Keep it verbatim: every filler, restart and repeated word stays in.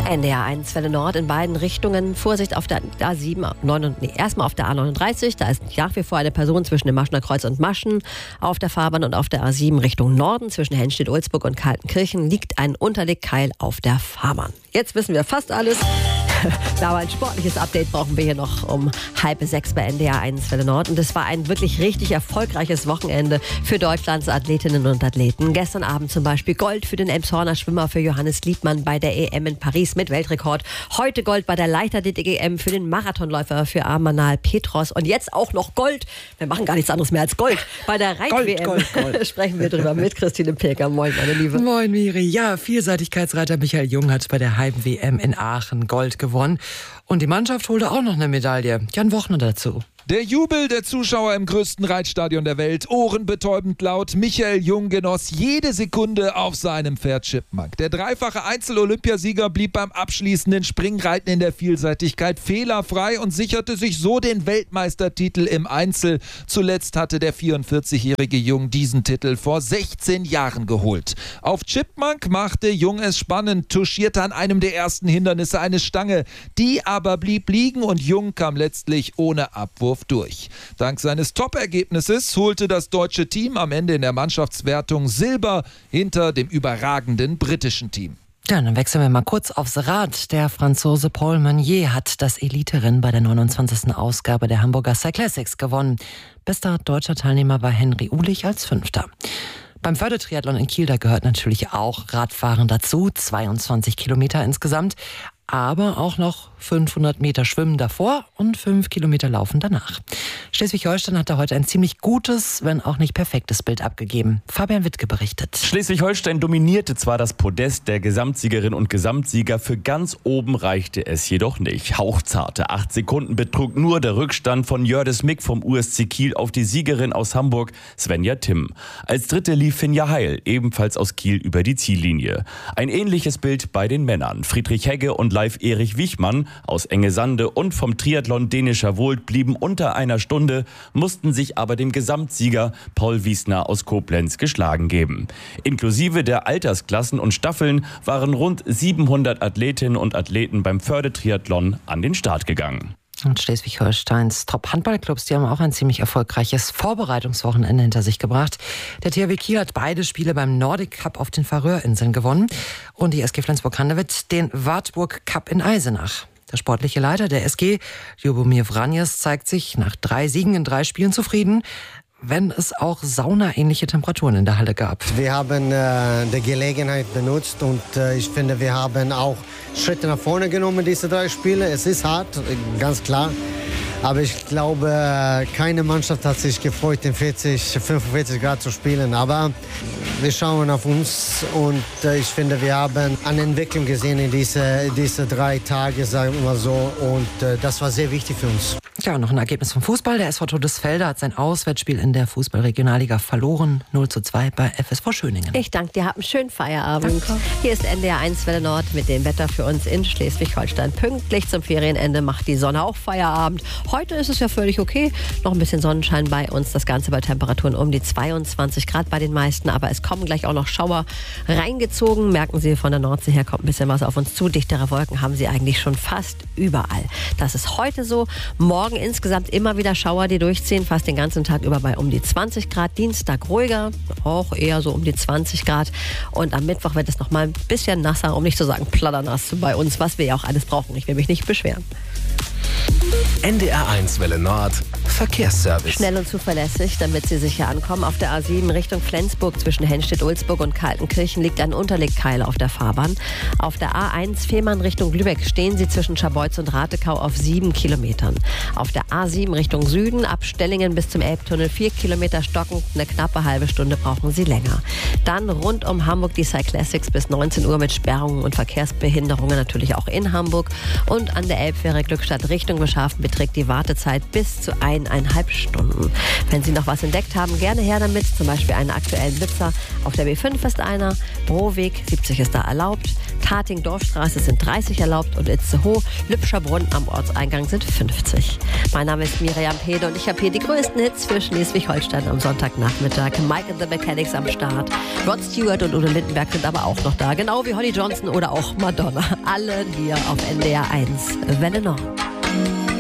N D R eins Welle Nord in beiden Richtungen. Vorsicht auf der A sieben, neun, nee, erstmal auf der A neununddreißig. Da ist nach wie vor eine Person zwischen dem Maschener Kreuz und Maschen auf der Fahrbahn, und auf der A sieben Richtung Norden zwischen Henstedt-Ulzburg und Kaltenkirchen liegt ein Unterlegkeil auf der Fahrbahn. Jetzt wissen wir fast alles. Aber ein sportliches Update brauchen wir hier noch um halb sechs bei N D R eins Welle Nord. Und es war ein wirklich richtig erfolgreiches Wochenende für Deutschlands Athletinnen und Athleten. Gestern Abend zum Beispiel Gold für den Elmshorner Schwimmer, für Johannes Liedmann bei der E M in Paris mit Weltrekord. Heute Gold bei der Leichtathletik-E M für den Marathonläufer, für Amanal Petros. Und jetzt auch noch Gold. Wir machen gar nichts anderes mehr als Gold. Bei der Reit-W M Gold, Gold, Gold. sprechen wir drüber mit Christine Pilker. Moin, meine Liebe. Moin, Miri. Ja, Vielseitigkeitsreiter Michael Jung hat bei der Heim-W M in Aachen Gold gewonnen. Und die Mannschaft holte auch noch eine Medaille. Jan Wochner dazu. Der Jubel der Zuschauer im größten Reitstadion der Welt, ohrenbetäubend laut. Michael Jung genoss jede Sekunde auf seinem Pferd Chipmunk. Der dreifache Einzel-Olympiasieger blieb beim abschließenden Springreiten in der Vielseitigkeit fehlerfrei und sicherte sich so den Weltmeistertitel im Einzel. Zuletzt hatte der vierundvierzigjährige Jung diesen Titel vor sechzehn Jahren geholt. Auf Chipmunk machte Jung es spannend, touchierte an einem der ersten Hindernisse eine Stange. Die aber blieb liegen und Jung kam letztlich ohne Abwurf durch. Dank seines Top-Ergebnisses holte das deutsche Team am Ende in der Mannschaftswertung Silber hinter dem überragenden britischen Team. Ja, dann wechseln wir mal kurz aufs Rad. Der Franzose Paul Meunier hat das Elite-Rennen bei der neunundzwanzigsten Ausgabe der Hamburger Cyclassics gewonnen. Bester deutscher Teilnehmer war Henry Uhlich als Fünfter. Beim Fördertriathlon in Kiel, da gehört natürlich auch Radfahren dazu, zweiundzwanzig Kilometer insgesamt, aber auch noch fünfhundert Meter Schwimmen davor und fünf Kilometer Laufen danach. Schleswig-Holstein hatte heute ein ziemlich gutes, wenn auch nicht perfektes Bild abgegeben. Fabian Wittke berichtet. Schleswig-Holstein dominierte zwar das Podest der Gesamtsiegerin und Gesamtsieger, für ganz oben reichte es jedoch nicht. Hauchzarte acht Sekunden betrug nur der Rückstand von Jördis Mick vom U S C Kiel auf die Siegerin aus Hamburg, Svenja Timm. Als Dritte lief Finja Heil, ebenfalls aus Kiel, über die Ziellinie. Ein ähnliches Bild bei den Männern. Friedrich Hegge und Leif Erich Wichmann aus Engesande und vom Triathlon Dänischer Wohlt blieben unter einer Stunde, mussten sich aber dem Gesamtsieger Paul Wiesner aus Koblenz geschlagen geben. Inklusive der Altersklassen und Staffeln waren rund siebenhundert Athletinnen und Athleten beim Fördertriathlon an den Start gegangen. Und Schleswig-Holsteins Top-Handballclubs, die haben auch ein ziemlich erfolgreiches Vorbereitungswochenende hinter sich gebracht. Der T H W Kiel hat beide Spiele beim Nordic Cup auf den Färöerinseln gewonnen und die S G Flensburg-Handewitt den Wartburg Cup in Eisenach. Der sportliche Leiter der S G, Ljubomir Vranjes, zeigt sich nach drei Siegen in drei Spielen zufrieden, wenn es auch saunaähnliche Temperaturen in der Halle gab. Wir haben äh, die Gelegenheit benutzt und äh, ich finde, wir haben auch Schritte nach vorne genommen, diese drei Spiele. Es ist hart, ganz klar. Aber ich glaube, keine Mannschaft hat sich gefreut, in vierzig, fünfundvierzig Grad zu spielen. Aber wir schauen auf uns und äh, ich finde, wir haben eine Entwicklung gesehen in diese, diese drei Tage, sagen wir mal so. Und äh, das war sehr wichtig für uns. Ja, noch ein Ergebnis vom Fußball. Der S V Todesfelde hat sein Auswärtsspiel in der Fußball-Regionalliga verloren. null zu zwei bei F S V Schöningen. Ich danke dir, hab einen schönen Feierabend. Danke. Hier ist N D R eins Welle Nord mit dem Wetter für uns in Schleswig-Holstein. Pünktlich zum Ferienende macht die Sonne auch Feierabend. Heute ist es ja völlig okay. Noch ein bisschen Sonnenschein bei uns. Das Ganze bei Temperaturen um die zweiundzwanzig Grad bei den meisten. Aber es kommen gleich auch noch Schauer reingezogen. Merken Sie, von der Nordsee her kommt ein bisschen was auf uns zu. Dichtere Wolken haben Sie eigentlich schon fast überall. Das ist heute so. Morgen insgesamt immer wieder Schauer, die durchziehen. Fast den ganzen Tag über bei um die zwanzig Grad. Dienstag ruhiger, auch eher so um die zwanzig Grad. Und am Mittwoch wird es noch mal ein bisschen nasser, um nicht zu sagen plaudernass bei uns, was wir ja auch alles brauchen. Ich will mich nicht beschweren. N D R eins Welle Nord Verkehrsservice. Schnell und zuverlässig, damit Sie sicher ankommen. Auf der A sieben Richtung Flensburg zwischen Henstedt-Ulzburg und Kaltenkirchen liegt ein Unterlegkeil auf der Fahrbahn. Auf der A eins Fehmarn Richtung Lübeck stehen Sie zwischen Scharbeutz und Ratekau auf sieben Kilometern. Auf der A sieben Richtung Süden ab Stellingen bis zum Elbtunnel vier Kilometer stockend. Eine knappe halbe Stunde brauchen Sie länger. Dann rund um Hamburg die Cyclassics bis neunzehn Uhr mit Sperrungen und Verkehrsbehinderungen natürlich auch in Hamburg. Und an der Elbfähre Glückstadt Richtung Beschaften beträgt die Wartezeit bis zu ein eineinhalb Stunden. Wenn Sie noch was entdeckt haben, gerne her damit. Zum Beispiel einen aktuellen Blitzer. Auf der B fünf ist einer, Broweg siebzig ist da erlaubt, Tating Dorfstraße sind dreißig erlaubt und Itzehoe, Lübscherbrunn am Ortseingang sind fünfzig. Mein Name ist Miriam Pede und ich habe hier die größten Hits für Schleswig-Holstein am Sonntagnachmittag. Mike and the Mechanics am Start. Rod Stewart und Udo Lindenberg sind aber auch noch da. Genau wie Holly Johnson oder auch Madonna. Alle hier auf N D R eins Welle Nord.